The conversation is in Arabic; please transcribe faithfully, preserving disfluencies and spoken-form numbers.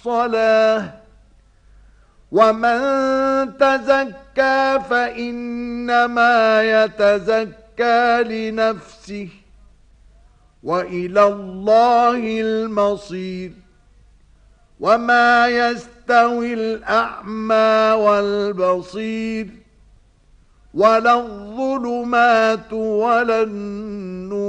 الصلاة ومن تزكى فإنما يتزكى لنفسه وإلى الله المصير وما يستوي الأعمى والبصير ولا الظلمات ولا النور